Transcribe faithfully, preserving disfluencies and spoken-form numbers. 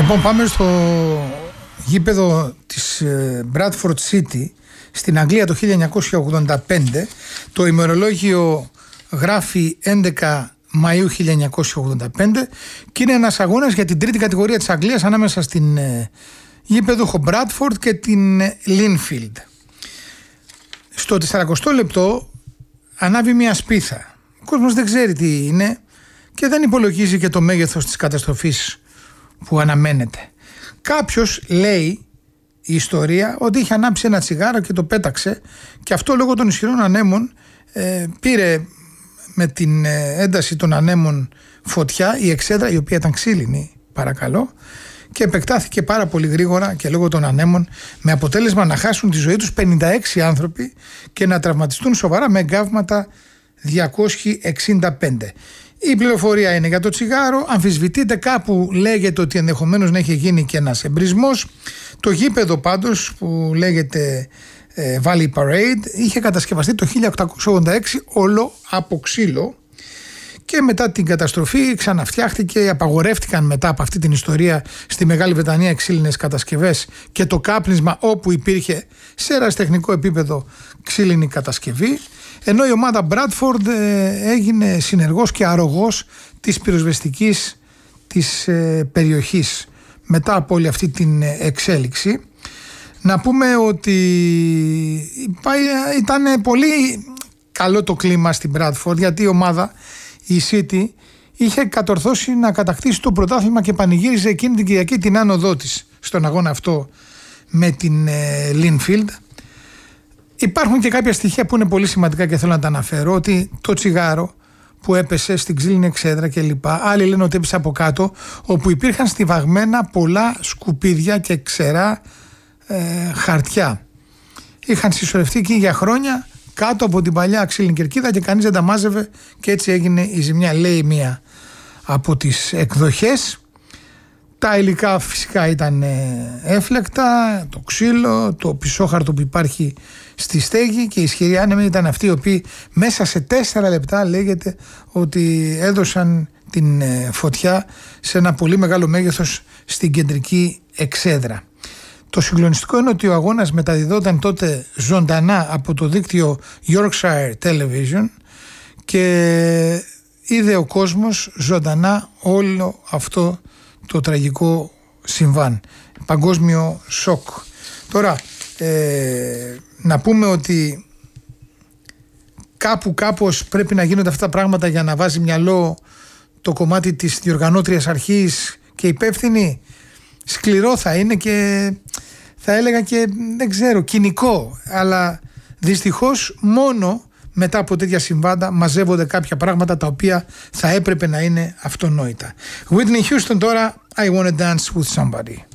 Λοιπόν, πάμε στο γήπεδο της Bradford City στην Αγγλία το χίλια εννιακόσια ογδόντα πέντε. Το ημερολόγιο γράφει έντεκα Μαΐου χίλια εννιακόσια ογδόντα πέντε και είναι ένας αγώνας για την τρίτη κατηγορία της Αγγλίας ανάμεσα στην γήπεδο Bradford και την Linfield. Στο τεσσαρακοστό λεπτό ανάβει μια σπίθα. Ο κόσμος δεν ξέρει τι είναι και δεν υπολογίζει και το μέγεθος της καταστροφής που αναμένεται. Κάποιος λέει, η ιστορία, ότι είχε ανάψει ένα τσιγάρο και το πέταξε και αυτό λόγω των ισχυρών ανέμων ε, πήρε με την ένταση των ανέμων φωτιά η εξέδρα, η οποία ήταν ξύλινη, παρακαλώ, και επεκτάθηκε πάρα πολύ γρήγορα και λόγω των ανέμων, με αποτέλεσμα να χάσουν τη ζωή τους πενήντα έξι άνθρωποι και να τραυματιστούν σοβαρά με εγκάβματα διακόσιοι εξήντα πέντε. Η πληροφορία είναι για το τσιγάρο, αμφισβητείται, κάπου λέγεται ότι ενδεχομένως να έχει γίνει και ένας εμπρισμός. Το γήπεδο πάντως που λέγεται ε, Valley Parade είχε κατασκευαστεί το χίλια οκτακόσια ογδόντα έξι όλο από ξύλο και μετά την καταστροφή ξαναφτιάχτηκε, απαγορεύτηκαν μετά από αυτή την ιστορία στη Μεγάλη Βρετανία ξύλινες κατασκευές και το κάπνισμα όπου υπήρχε σε ερασιτεχνικό επίπεδο ξύλινη κατασκευή, ενώ η ομάδα Bradford ε, έγινε συνεργός και αρρωγός της πυροσβεστικής της ε, περιοχής μετά από όλη αυτή την εξέλιξη. Να πούμε ότι ήταν πολύ καλό το κλίμα στην Bradford, γιατί η ομάδα, η City, είχε κατορθώσει να κατακτήσει το πρωτάθλημα και πανηγύριζε εκείνη την Κυριακή την άνοδό της στον αγώνα αυτό με την ε, Linfield. Υπάρχουν και κάποια στοιχεία που είναι πολύ σημαντικά και θέλω να τα αναφέρω, ότι το τσιγάρο που έπεσε στην ξύλινη εξέδρα κλπ. Άλλοι λένε ότι έπεσε από κάτω, όπου υπήρχαν στιβαγμένα πολλά σκουπίδια και ξερά ε, χαρτιά. Είχαν συσσωρευτεί εκεί για χρόνια κάτω από την παλιά ξύλινη κερκίδα και κανείς δεν τα μάζευε και έτσι έγινε η ζημιά, λέει μία από τις εκδοχές. Τα υλικά φυσικά ήταν έφλεκτα, το ξύλο, το πισόχαρτο που υπάρχει στη στέγη και οι ισχυροί άνεμοι ήταν αυτοί οι οποίοι μέσα σε τέσσερα λεπτά λέγεται ότι έδωσαν την φωτιά σε ένα πολύ μεγάλο μέγεθος στην κεντρική εξέδρα. Το συγκλονιστικό είναι ότι ο αγώνας μεταδιδόταν τότε ζωντανά από το δίκτυο Yorkshire Television και είδε ο κόσμος ζωντανά όλο αυτό το τραγικό συμβάν. Παγκόσμιο σοκ. Τώρα ε, να πούμε ότι κάπου κάπως πρέπει να γίνονται αυτά τα πράγματα για να βάζει μυαλό το κομμάτι της διοργανώτριας αρχής και υπεύθυνη. Σκληρό θα είναι και θα έλεγα και δεν ξέρω, κοινικό, αλλά δυστυχώς μόνο μετά από τέτοια συμβάντα μαζεύονται κάποια πράγματα τα οποία θα έπρεπε να είναι αυτονόητα. Whitney Houston τώρα, I Wanna Dance With Somebody.